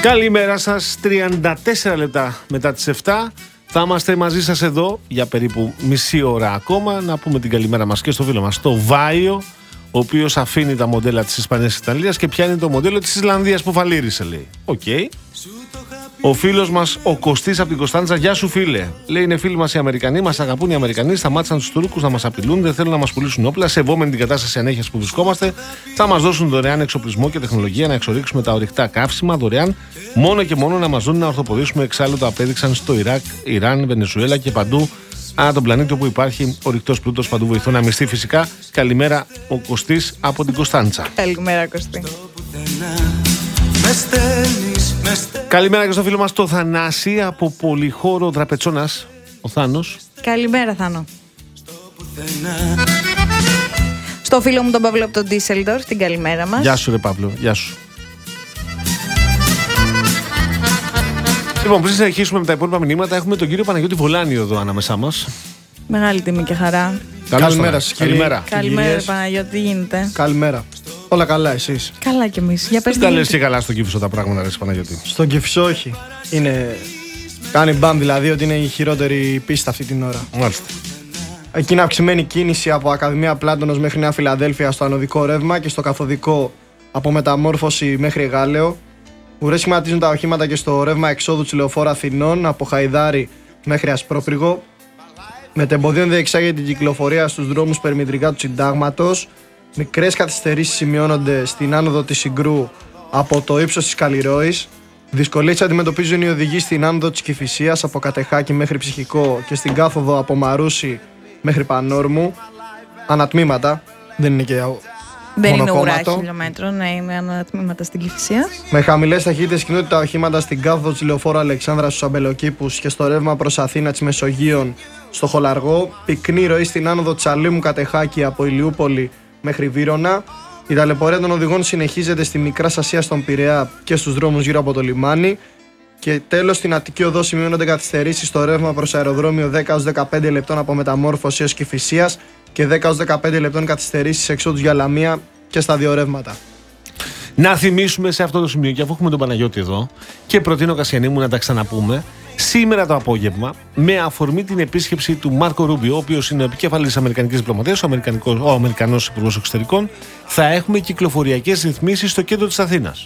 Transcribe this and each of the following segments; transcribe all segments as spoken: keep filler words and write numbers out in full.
Καλημέρα σας, τριάντα τέσσερα λεπτά μετά τις επτά. Θα είμαστε μαζί σας εδώ για περίπου μισή ώρα ακόμα. Να πούμε την καλημέρα μας και στο φίλο μας, το Βάιο, ο οποίος αφήνει τα μοντέλα της Ισπανίας και της Ιταλίας και πιάνει το μοντέλο της Ισλανδίας που φαλήρισε, λέει. Οκ. Okay. Ο φίλος μας, ο Κωστής από την Κωνσταντζα, γεια σου φίλε. Λέει: είναι φίλοι μας οι Αμερικανοί, μας αγαπούν οι Αμερικανοί. Σταμάτησαν τους Τούρκους να μας απειλούν, δεν θέλουν να μας πουλήσουν όπλα. Σεβόμενοι την κατάσταση ανέχειας που βρισκόμαστε, θα μας δώσουν δωρεάν εξοπλισμό και τεχνολογία να εξορίξουμε τα ορυκτά καύσιμα δωρεάν, μόνο και μόνο να μας δουν να ορθοποδήσουμε. Εξάλλου το απέδειξαν στο Ιράκ, Ιράν, Βενεζουέλα και παντού ανά τον πλανήτη όπου υπάρχει ορυκτός πλούτος, παντού βοηθούν να μισθεί φυσικά. Καλημέρα, ο Κωστής από την Κωνσταντζα. Καλημέρα, Κωστή. Καλημέρα και στο φίλο μας το Θανάση από Πολυχώρο Δραπετσόνας, ο Θάνος. Καλημέρα, Θάνο. Στο φίλο μου τον Παύλο από τον Ντίσσελντορφ, την καλημέρα μας. Γεια σου ρε Παύλο, γεια σου. Λοιπόν, πριν συνεχίσουμε με τα υπόλοιπα μηνύματα, έχουμε τον κύριο Παναγιώτη Βολάνιο εδώ ανάμεσά μας. Μεγάλη τιμή και χαρά. Καλημέρα σας. Καλημέρα. Καλημέρα, Παναγιώτη, τι γίνεται? Καλημέρα. Όλα καλά, εσείς? Καλά κι εμείς. Για πες τι τα λες και καλά στον Κηφισό τα πράγματα, ρε Παναγιώτη? Στον Κηφισό όχι. Είναι... Κάνει μπαμ, δηλαδή ότι είναι η χειρότερη πίστα αυτή την ώρα. Μάλιστα. Εκεί είναι αυξημένη κίνηση από Ακαδημία Πλάτωνος μέχρι Νέα Φιλαδέλφια στο ανωδικό ρεύμα και στο καθοδικό από Μεταμόρφωση μέχρι Γάλεο. Ουρές σχηματίζουν τα οχήματα και στο ρεύμα εξόδου της Λεωφόρου Αθηνών από Χαϊδάρι μέχρι Ασπρόπυργο. Μετεμποδίων διεξάγεται την κυκλοφορία στους δρόμους περιμετρικά του Συντάγματος. Μικρές καθυστερήσεις σημειώνονται στην άνοδο της Συγκρού από το ύψος της Καλλιρόης. Δυσκολίες αντιμετωπίζουν οι οδηγοί στην άνοδο της Κηφισίας από Κατεχάκη μέχρι Ψυχικό και στην κάθοδο από Μαρούσι μέχρι Πανόρμου. Ανατμήματα, δεν είναι και δεν είναι ουρά μονοκόμματο. χιλιόμετρων, ναι, είναι ανατμήματα στην Κηφισία. Με χαμηλές ταχύτητες κινούνται τα οχήματα στην κάθοδο της Λεωφόρου Αλεξάνδρας στους Αμπελοκήπους και στο ρεύμα προς Αθήνα της Μεσογείων στο Χολαργό. Πυκνή ροή στην άνοδο της Αλήμου Κατεχάκη από Ηλιούπολη μέχρι Βύρωνα. Η ταλαιπωρία των οδηγών συνεχίζεται στη Μικρά Ασία στον Πειραιά και στους δρόμους γύρω από το λιμάνι. Και τέλος, στην Αττική Οδό σημειώνονται καθυστερήσεις στο ρεύμα προς αεροδρόμιο δέκα έως δεκαπέντε λεπτών από Μεταμόρφωση έως Κηφισίας και δέκα έως δεκαπέντε λεπτών καθυστερήσεις εξόδους για Λαμία και στα δύο ρεύματα. Να θυμίσουμε σε αυτό το σημείο, και αφού έχουμε τον Παναγιώτη εδώ, και προτείνω Κασιανή μου να τα ξαναπούμε, σήμερα το απόγευμα, με αφορμή την επίσκεψη του Μάρκο Ρούμπιο, ο οποίος είναι επικεφαλής της Αμερικανικής Διπλωματίας, ο, ο Αμερικανός Υπουργός Εξωτερικών, θα έχουμε κυκλοφοριακές ρυθμίσεις στο κέντρο της Αθήνας.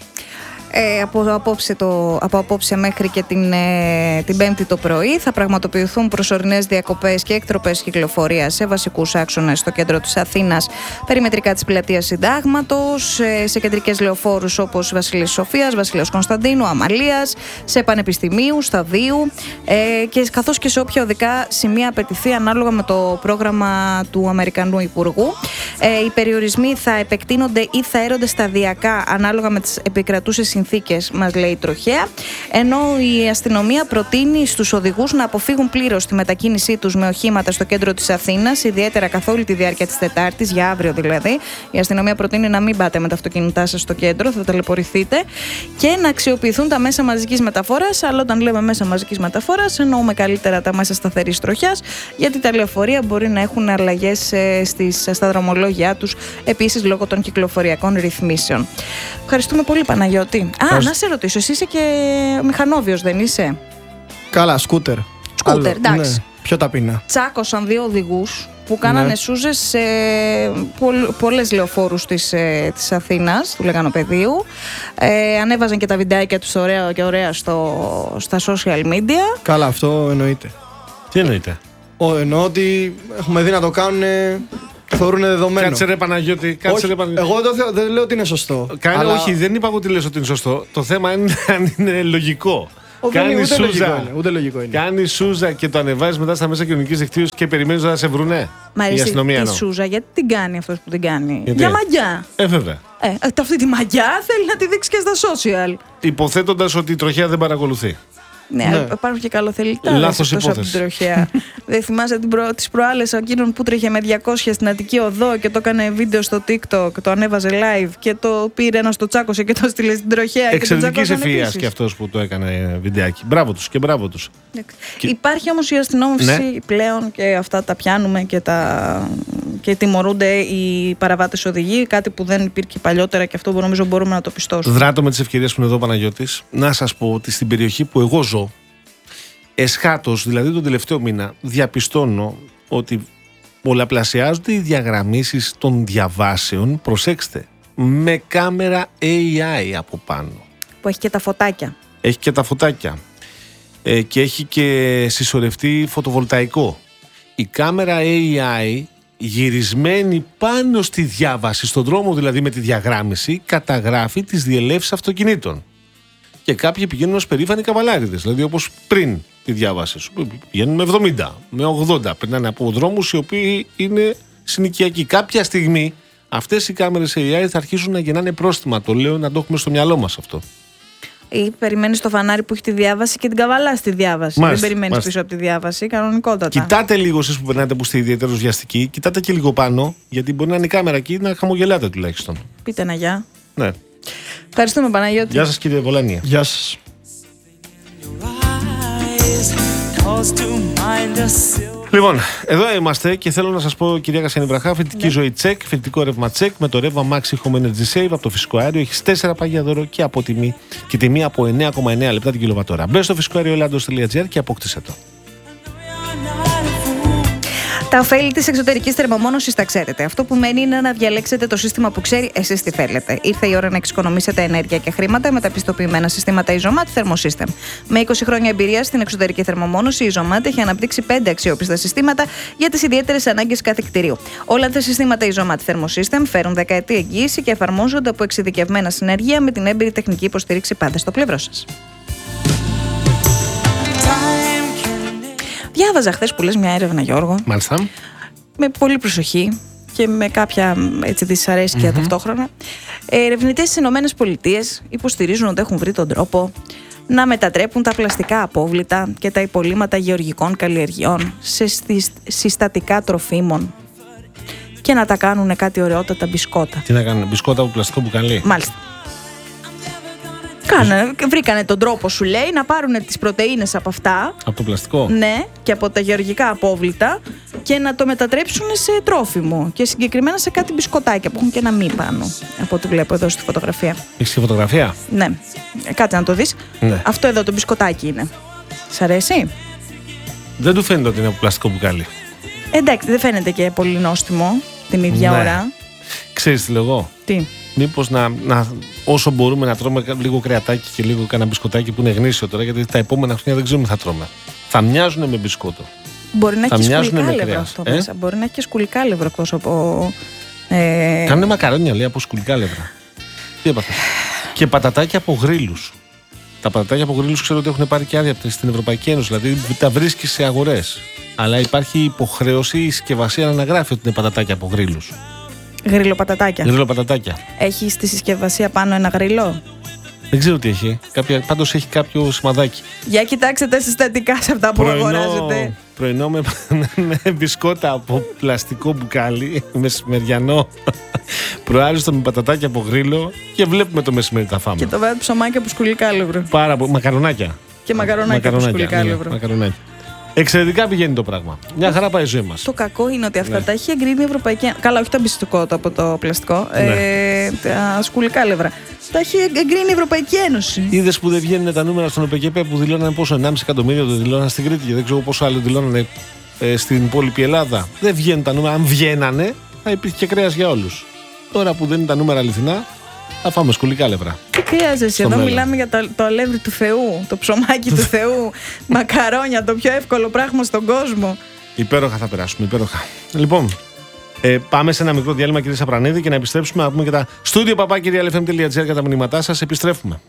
Ε, από, απόψε το, από απόψε μέχρι και την, ε, την Πέμπτη το πρωί θα πραγματοποιηθούν προσωρινές διακοπές και εκτροπές κυκλοφορίας σε βασικούς άξονες στο κέντρο της Αθήνας, περιμετρικά της Πλατείας Συντάγματος, ε, σε κεντρικές λεωφόρους όπως Βασιλής Σοφίας, Βασιλέως Κωνσταντίνου, Αμαλίας, σε Πανεπιστημίου, Σταδίου ε, και καθώς και σε όποια οδικά σημεία απαιτηθεί ανάλογα με το πρόγραμμα του Αμερικανού Υπουργού. Ε, οι περιορισμοί θα επεκτείνονται ή θα έρονται σταδιακά ανάλογα με τις επικρατούσες συνθήκες, μας λέει η τροχέα, ενώ η αστυνομία προτείνει στους οδηγούς να αποφύγουν πλήρως τη μετακίνησή τους με οχήματα στο κέντρο της Αθήνας, ιδιαίτερα καθ' όλη τη διάρκεια της Τετάρτης, για αύριο δηλαδή. Η αστυνομία προτείνει να μην πάτε με τα αυτοκίνητά σας στο κέντρο, θα ταλαιπωρηθείτε, και να αξιοποιηθούν τα μέσα μαζικής μεταφοράς. Αλλά όταν λέμε μέσα μαζικής μεταφοράς, εννοούμε καλύτερα τα μέσα σταθερής τροχιάς, γιατί τα λεωφορεία μπορεί να έχουν αλλαγές στις, στα δρομολόγια τους, επίσης λόγω των κυκλοφοριακών ρυθμίσεων. Ευχαριστούμε πολύ, Παναγιώτη. Α, Ας... να σε ρωτήσω, εσύ είσαι και μηχανόβιος, δεν είσαι? Καλά, σκούτερ. Σκούτερ, εντάξει. Ναι, πιο ταπεινά. Τσάκωσαν δύο οδηγούς που κάνανε ναι. σούζες σε πολλ, πολλές λεωφόρους της, ε, της Αθήνας, του Λεγανοπεδίου. Ε, ανέβαζαν και τα βιντεάκια τους ωραία και ωραία στο, στα social media. Καλά, αυτό εννοείται. Τι εννοείται? Ο, εννοώ ότι έχουμε δει να το κάνουν... Θεωρούν δεδομένο. Κάτσε ρε Παναγιώτη. Κάτσε όχι, ρε Παναγιώτη. Εγώ δεν, δεν λέω ότι είναι σωστό. Κάνε, αλλά... Όχι, δεν είπα ότι λες ότι είναι σωστό. Το θέμα είναι αν είναι λογικό. Ο, κάνει ούτε, σούζα, λογικό είναι, ούτε λογικό είναι. Κάνει σούζα και το ανεβάζει μετά στα μέσα κοινωνικής δικτύωσης και περιμένεις να σε βρουνε. Μα η αστυνομία τη σούζα, γιατί την κάνει αυτός που την κάνει? Γιατί? Για μαγιά. Ε, βέβαια. Ε, αυτή τη μαγιά θέλει να τη δείξει και στα social. Υποθέτοντας ότι η τροχέα δεν παρακολουθεί. Ναι, Ναι. υπάρχουν και καλοθελητά. Λάθος εκτός από υπόθεση. την τροχέα. Δεν θυμάσαι την προ... τις προάλλες εκείνον που τρέχε με διακόσια στην Αττική Οδό και το έκανε βίντεο στο TikTok, το ανέβαζε live και το πήρε ένας, το τσάκωσε και το στείλε στην τροχέα. Εξαιρετική ευφυΐας ευφυΐας και αυτός που το έκανε βιντεάκι. Μπράβο τους και μπράβο τους. Και... Υπάρχει όμως η αστυνόμευση Ναι. πλέον και αυτά τα πιάνουμε και, τα... και τιμωρούνται οι παραβάτες οδηγοί. Κάτι που δεν υπήρχε παλιότερα και αυτό που νομίζω μπορούμε να το πιστώσουμε. Δράτω με τις ευκαιρίες που είναι εδώ Παναγιώτης να σας πω ότι στην περιοχή που εγώ ζω, εσχάτως, δηλαδή τον τελευταίο μήνα, διαπιστώνω ότι πολλαπλασιάζονται οι διαγραμμίσεις των διαβάσεων, προσέξτε, με κάμερα έι άι από πάνω. Που έχει και τα φωτάκια. Έχει και τα φωτάκια ε, και έχει και συσσωρευτεί φωτοβολταϊκό. Η κάμερα έι άι γυρισμένη πάνω στη διάβαση, στον δρόμο δηλαδή με τη διαγράμμιση, καταγράφει τις διελεύσεις αυτοκινήτων. Και κάποιοι πηγαίνουν ως περήφανοι καβαλάριδες, δηλαδή όπως πριν τη διάβαση σου. Πηγαίνουν με εβδομήντα, με ογδόντα, περνάνε από δρόμους οι οποίοι είναι συνοικιακοί. Κάποια στιγμή αυτές οι κάμερες έι άι θα αρχίσουν να γεννάνε πρόστιμα. Το λέω να το έχουμε στο μυαλό μας αυτό. Ή περιμένεις το φανάρι που έχει τη διάβαση και την καβαλά στη διάβαση. Μάλιστα, Δεν περιμένεις μάλιστα. πίσω από τη διάβαση, κανονικότατα. Κοιτάτε λίγο εσείς που περνάτε που είστε ιδιαίτερως βιαστικοί, κοιτάτε και λίγο πάνω, γιατί μπορεί να είναι η κάμερα εκεί να χαμογελάτε τουλάχιστον. Πείτε ένα γεια. Ναι. Ευχαριστούμε, Παναγιώτη. Γεια σας κύριε Βολανία. Γεια σας. Λοιπόν, εδώ είμαστε και θέλω να σας πω, κυρία Κασιανή Βραχά, φοιτητική Ναι. ζωή τσεκ, φοιτητικό ρεύμα τσεκ με το ρεύμα Max Home Energy Save από το φυσικό αέριο. Έχεις τέσσερα πάγια δώρο και από τιμή και τιμή από εννέα κόμμα εννέα λεπτά την κιλοβατόρα. Μπες στο φυσικό αέριο ελλάδος τελεία τζι άρ και απόκτησε το. Τα ωφέλη της εξωτερικής θερμομόνωσης τα ξέρετε. Αυτό που μένει είναι να διαλέξετε το σύστημα που ξέρει εσείς τι θέλετε. Ήρθε η ώρα να εξοικονομήσετε ενέργεια και χρήματα με τα πιστοποιημένα συστήματα Isomat Thermosystem. Με είκοσι χρόνια εμπειρία στην εξωτερική θερμομόνωση, η Isomat έχει αναπτύξει πέντε αξιόπιστα συστήματα για τις ιδιαίτερες ανάγκες κάθε κτηρίου. Όλα τα συστήματα Isomat Thermosystem φέρουν δεκαετή εγγύηση και εφαρμόζονται από εξειδικευμένα συνεργεία με την έμπειρη τεχνική υποστήριξη πάντα στο πλευρό σας. Διάβαζα χθες που λες μια έρευνα, Γιώργο, Μάλιστα. με πολύ προσοχή και με κάποια έτσι, δυσαρέσκεια mm-hmm. ταυτόχρονα. Ερευνητές στις Ηνωμένες Πολιτείες υποστηρίζουν ότι έχουν βρει τον τρόπο να μετατρέπουν τα πλαστικά απόβλητα και τα υπολείμματα γεωργικών καλλιεργειών σε συστατικά τροφίμων και να τα κάνουν κάτι ωραιότατα μπισκότα. Τι να κάνουν, μπισκότα από πλαστικό μπουκαλί. Μάλιστα. Κάνε, βρήκανε τον τρόπο, σου λέει, να πάρουν τις πρωτεΐνες από αυτά. Από το πλαστικό. Ναι, και από τα γεωργικά απόβλητα και να το μετατρέψουν σε τρόφιμο. Και συγκεκριμένα σε κάτι μπισκοτάκια που έχουν και ένα μη πάνω. Από ό,τι βλέπω εδώ στη φωτογραφία. Έχεις και φωτογραφία. Ναι, κάτσε να το δεις. Ναι. Αυτό εδώ το μπισκοτάκι είναι. Σ' αρέσει? Δεν του φαίνεται ότι είναι από πλαστικό μπουκάλι. Εντάξει, δεν φαίνεται και πολύ νόστιμο την ίδια Ναι. ώρα. Ξέρεις τι λέω εγώ. Τι? Μήπως να, να, όσο μπορούμε να τρώμε λίγο κρεατάκι και λίγο κανένα μπισκοτάκι που είναι γνήσιο τώρα, γιατί τα επόμενα χρόνια δεν ξέρουμε τι θα τρώμε. Θα μοιάζουν με μπισκότο. Μπορεί να Θα έχει μοιάζουν σκουλικά με λεύρο κρέας. αυτό Ε? μέσα. Μπορεί να έχει και σκουλικά λεύρο εκτός από. Ε... Κάνουν μακαρόνια λέει από σκουλικά λεύρα. Τι έπαθε. Και πατατάκια από γρίλους. Τα πατατάκια από γρίλους ξέρω ότι έχουν πάρει και άδεια στην Ευρωπαϊκή Ένωση. Δηλαδή τα βρίσκει σε αγορές. Αλλά υπάρχει υποχρέωση η συσκευασία να αναγράφει ότι είναι πατατάκια από γρίλους. Γρυλοπατατάκια. Γρίλο πατατάκια. Έχει στη συσκευασία πάνω ένα γρυλό. Δεν ξέρω τι έχει. Κάποια, πάντως έχει κάποιο σημαδάκι. Για κοιτάξτε τα συστατικά σε αυτά που αγοράζετε. Πρωινό με, με μπισκότα από πλαστικό μπουκάλι, μεσημεριανό, προάριστο με πατατάκια από γρίλο και βλέπουμε το μεσημέρι τα φάμε. Και το βράδυ ψωμάκι από σκουλικάλευρο. Πάρα πολύ. Μακαρονάκια. Και μακαρονάκια από σκουλικάλευρο. Ναι, μακαρονάκια. Εξαιρετικά πηγαίνει το πράγμα. Μια χαρά πάει η ζωή μας. Το κακό είναι ότι αυτά Ναι. τα έχει εγκρίνει η Ευρωπαϊκή Ένωση. Καλά, όχι τα μπισκότα από το πλαστικό. Ναι. Ε, τα σκουλικάλευρα. Τα έχει εγκρίνει η Ευρωπαϊκή Ένωση. Είδες που δεν βγαίνουν τα νούμερα στον ΟΠΕΚΕΠΕ που δηλώνανε πόσο ενάμιση εκατομμύριο το δηλώνανε στην Κρήτη και δεν ξέρω πόσο άλλο δηλώνανε ε, στην υπόλοιπη Ελλάδα. Δεν βγαίνουν τα νούμερα. Αν βγαίνανε, θα υπήρχε και κρέας για όλους. Τώρα που δεν είναι τα νούμερα αληθινά, θα φάμε σκουλικάλευρα. Τι χρειάζεσαι, Στο εδώ μέλλον. μιλάμε για το, το αλεύρι του Θεού, το ψωμάκι του Θεού, μακαρόνια, το πιο εύκολο πράγμα στον κόσμο. Υπέροχα θα περάσουμε, υπέροχα. Λοιπόν, ε, πάμε σε ένα μικρό διάλειμμα, κύριε Σαπρανίδη, και να επιστρέψουμε να πούμε και τα στούντιο παπά κυρία ελ εφ εμ τελεία τζι άρ για τα μηνύματά σας. Επιστρέφουμε.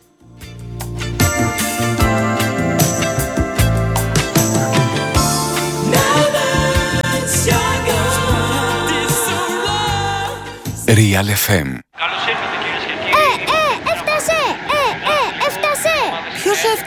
Real εφ εμ. Καλώς ήρθατε κυρίες και κύριοι. Ε, ε, έφτασε! Ε, ε, έφτασε! Ποιος έφτασε?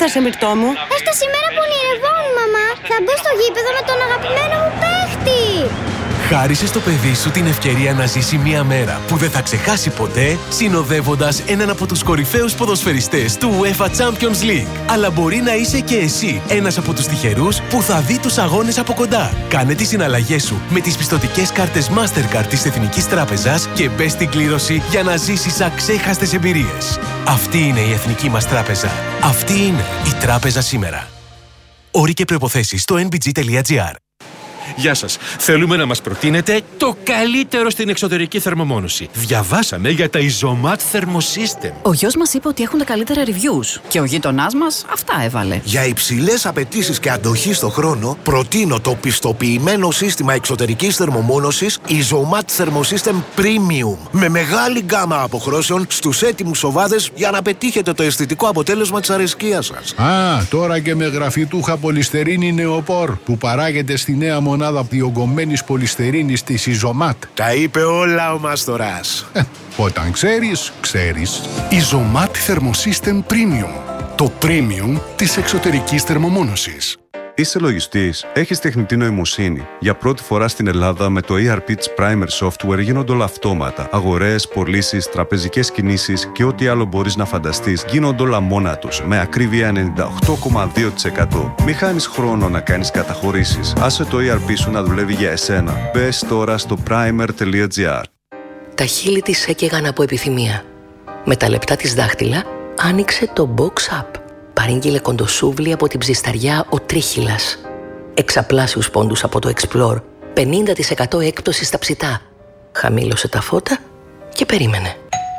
έφτασε, Μυρτώ μου? Έφτασε η μέρα που ονειρευόμουν, μαμά. Θα μπω στο γήπεδο με τον αγαπημένο μου παίχτη. Χάρισε στο παιδί σου την ευκαιρία να ζήσει μια μέρα που δεν θα ξεχάσει ποτέ, συνοδεύοντας έναν από τους κορυφαίους ποδοσφαιριστές του UEFA Champions League. Αλλά μπορεί να είσαι και εσύ ένας από τους τυχερούς που θα δει τους αγώνες από κοντά. Κάνε τις συναλλαγές σου με τις πιστωτικές κάρτες Mastercard της Εθνικής Τράπεζας και μπες στην κλήρωση για να ζήσεις αξέχαστες εμπειρίες. Αυτή είναι η Εθνική μας Τράπεζα. Αυτή είναι η Τράπεζα σήμερα. Όροι και προϋποθέσεις στο εν μπι τζι τελεία τζι άρ. Γεια σας. Θέλουμε να μας προτείνετε το καλύτερο στην εξωτερική θερμομόνωση. Διαβάσαμε για τα Isomat Thermosystem. Ο γιος μας είπε ότι έχουν τα καλύτερα reviews και ο γείτονάς μας αυτά έβαλε. Για υψηλές απαιτήσεις και αντοχή στο χρόνο, προτείνω το πιστοποιημένο σύστημα εξωτερικής θερμομόνωσης Isomat Thermosystem Premium. Με μεγάλη γκάμα αποχρώσεων στους έτοιμους οβάδες για να πετύχετε το αισθητικό αποτέλεσμα της αρεσκίας σας. Α, τώρα και με γραφιτούχα πολυστερίνη νεοπόρ που παράγεται στη νέα μονάδα διογκωμένης πολυστερίνης της Isomat. Τα είπε όλα ο Μάστορας. Ε, όταν ξέρεις, ξέρεις. Isomat Thermosystem Premium. Το premium της εξωτερικής θερμομόνωσης. Είσαι λογιστής, έχεις τεχνητή νοημοσύνη. Για πρώτη φορά στην Ελλάδα με το ι αρ πι της Primer Software γίνονται όλα αυτόματα. Αγορές, πωλήσεις, τραπεζικές κινήσεις και ό,τι άλλο μπορείς να φανταστείς γίνονται όλα μόνα τους, με ακρίβεια ενενήντα οκτώ κόμμα δύο τοις εκατό. Μη χάνεις χρόνο να κάνεις καταχωρήσεις. Άσε το ι αρ πι σου να δουλεύει για εσένα. Μπες τώρα στο primer τελεία τζι άρ. Τα χείλη της έκαιγαν από επιθυμία. Με τα λεπτά της δάχτυλα άνοιξε το Box App. Παρήγγειλε κοντοσούβλι από την ψισταριά ο Τρίχυλας. Εξαπλάσιους πόντους από το Explore. πενήντα τοις εκατό έκπτωση στα ψητά. Χαμήλωσε τα φώτα και περίμενε.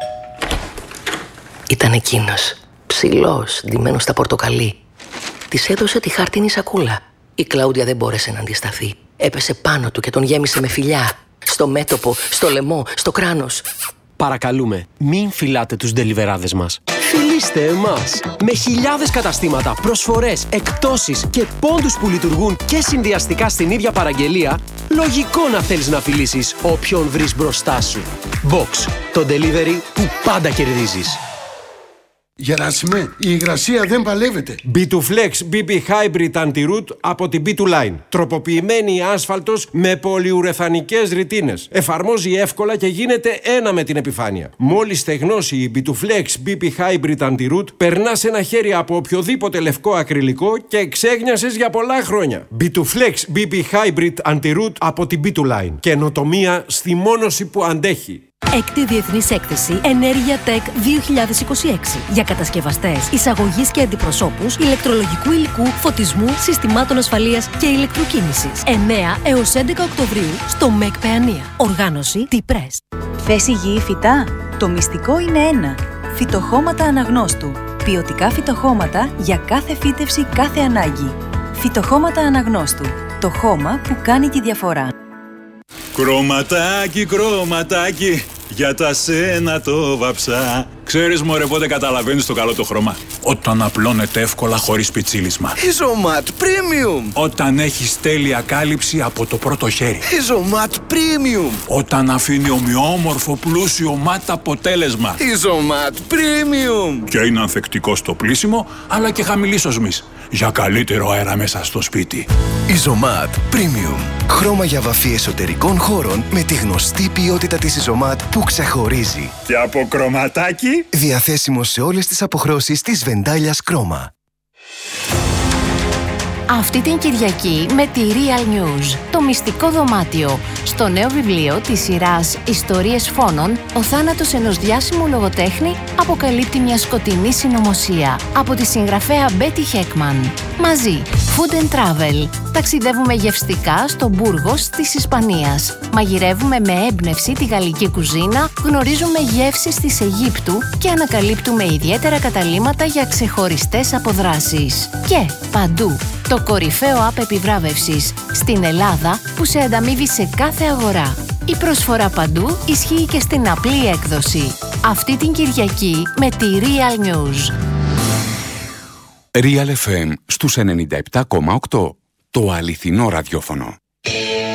Ήταν εκείνος, ψηλός, ντυμένος στα πορτοκαλί. Της έδωσε τη χάρτινη σακούλα. Η Κλάουδια δεν μπόρεσε να αντισταθεί. Έπεσε πάνω του και τον γέμισε με φιλιά. Στο μέτωπο, στο λαιμό, στο κράνος. Παρακαλούμε, μην φυλάτε τους ντελιβεράδες μας. Φιλήστε εμάς! Με χιλιάδες καταστήματα, προσφορές, εκπτώσεις και πόντους που λειτουργούν και συνδυαστικά στην ίδια παραγγελία, λογικό να θέλεις να φιλήσεις όποιον βρεις μπροστά σου. Box, το delivery που πάντα κερδίζεις. Γεράσιμε, η υγρασία δεν παλεύεται. μπι τού Flex μπι πι Hybrid Anti-Root από την μπι τού Line. Τροποποιημένη άσφαλτος με πολυουρεθανικές ρητίνες. Εφαρμόζει εύκολα και γίνεται ένα με την επιφάνεια. Μόλις στεγνώσει η μπι τού Flex μπι πι Hybrid Anti-Root, περνάς ένα χέρι από οποιοδήποτε λευκό ακριλικό και εξέγνιασες για πολλά χρόνια. μπι τού Flex μπι πι Hybrid Anti-Root από την μπι τού Line. Καινοτομία στη μόνωση που αντέχει. Έκτη Διεθνής Έκθεση Ενέργεια Tech δύο χιλιάδες είκοσι έξι για κατασκευαστές, εισαγωγής και αντιπροσώπους, ηλεκτρολογικού υλικού, φωτισμού, συστημάτων ασφαλείας και ηλεκτροκίνησης. εννέα έως έντεκα Οκτωβρίου στο ΜΕΚ Παιανία. Οργάνωση T-Press. Θες υγιή φυτά? Το μυστικό είναι ένα. Φυτοχώματα Αναγνώστου. Ποιοτικά φυτοχώματα για κάθε φύτευση, κάθε ανάγκη. Φυτοχώματα Αναγνώστου. Το χώμα που κάνει τη διαφορά. Κρωματάκι, κρωματάκι, για τα σένα το βαψά. Ξέρεις μωρέ πότε καταλαβαίνεις το καλό το χρώμα? Όταν απλώνεται εύκολα χωρίς πιτσίλισμα. Isomat Premium. Όταν έχεις τέλεια κάλυψη από το πρώτο χέρι. Isomat Premium. Όταν αφήνει ομοιόμορφο πλούσιο ματ αποτέλεσμα. Isomat Premium. Και είναι ανθεκτικό στο πλύσιμο, αλλά και χαμηλής οσμής. Για καλύτερο αέρα μέσα στο σπίτι. Isomat Premium. Χρώμα για βαφή εσωτερικών χώρων με τη γνωστή ποιότητα της Isomat που ξεχωρίζει. Και από κρωματάκι. Διαθέσιμο σε όλες τις αποχρώσεις της Βεντάλιας Κρόμα. Αυτή την Κυριακή με τη Real News, το μυστικό δωμάτιο. Στο νέο βιβλίο της σειράς «Ιστορίες φόνων», ο θάνατος ενός διάσημου λογοτέχνη αποκαλύπτει μια σκοτεινή συνωμοσία. Από τη συγγραφέα Μπέτι Χέκμαν. Μαζί, Food and Travel. Ταξιδεύουμε γευστικά στο Μπούργος της Ισπανίας. Μαγειρεύουμε με έμπνευση τη γαλλική κουζίνα, γνωρίζουμε γεύσεις της Αιγύπτου και ανακαλύπτουμε ιδιαίτερα καταλύματα για ξεχωριστές αποδράσεις. Και παντού, το κορυφαίο app επιβράβευσης στην Ελλάδα που σε ανταμείβει σε κάθε αγορά. Η προσφορά παντού ισχύει και στην απλή έκδοση. Αυτή την Κυριακή με τη Real News. Real εφ εμ στους ενενήντα επτά κόμμα οκτώ. Το αληθινό ραδιόφωνο.